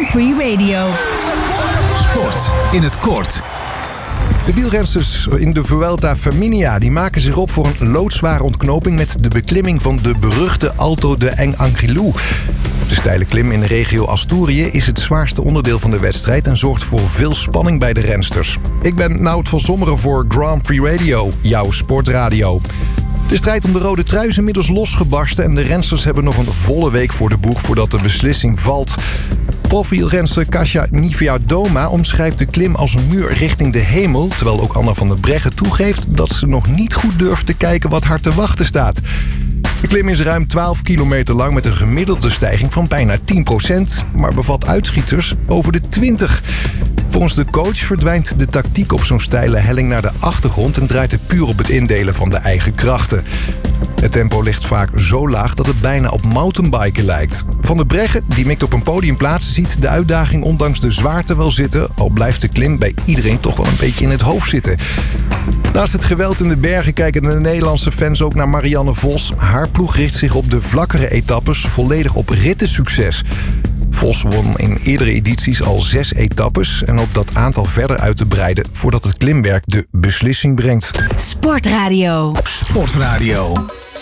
Prix Radio. Sport in het kort. De wielrensters in de Vuelta Femina die maken zich op voor een loodzware ontknoping met de beklimming van de beruchte Alto de Engangelú. De steile klim in de regio Asturië is het zwaarste onderdeel van de wedstrijd en zorgt voor veel spanning bij de rensters. Ik ben Nout van Sommeren voor Grand Prix Radio, jouw sportradio. De strijd om de rode trui is inmiddels losgebarsten en de rensters hebben nog een volle week voor de boeg voordat de beslissing valt. Profielrenster Kasia Niewiadoma omschrijft de klim als een muur richting de hemel, terwijl ook Anna van der Breggen toegeeft dat ze nog niet goed durft te kijken wat haar te wachten staat. De klim is ruim 12 kilometer lang met een gemiddelde stijging van bijna 10%, maar bevat uitschieters over de 20%. Volgens de coach verdwijnt de tactiek op zo'n steile helling naar de achtergrond en draait het puur op het indelen van de eigen krachten. Het tempo ligt vaak zo laag dat het bijna op mountainbiken lijkt. Van der Breggen, die mikt op een podiumplaats, ziet de uitdaging ondanks de zwaarte wel zitten, al blijft de klim bij iedereen toch wel een beetje in het hoofd zitten. Naast het geweld in de bergen kijken de Nederlandse fans ook naar Marianne Vos. Haar ploeg richt zich op de vlakkere etappes volledig op rittensucces. Vos won in eerdere edities al 6 etappes en hoopt dat aantal verder uit te breiden voordat het klimwerk de beslissing brengt. Sportradio. Sportradio.